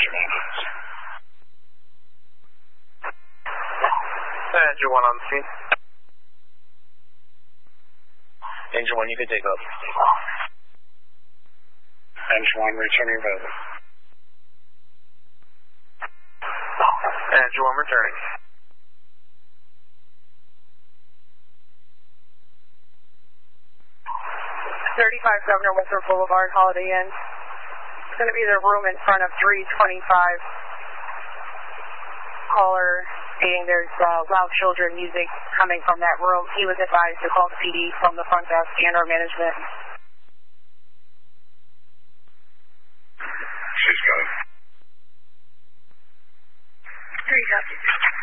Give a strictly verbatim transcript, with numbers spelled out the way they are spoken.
Engine one. Engine one on the scene. Engine one, you can take over. Engine one returning over. Engine one returning. thirty-five Governor Winthrop Boulevard, Holiday Inn. It's going to be the room in front of three twenty-five. Caller stating there's uh, loud children music coming from that room. He was advised to call the P D from the front desk and our management. She's got it. Three copies.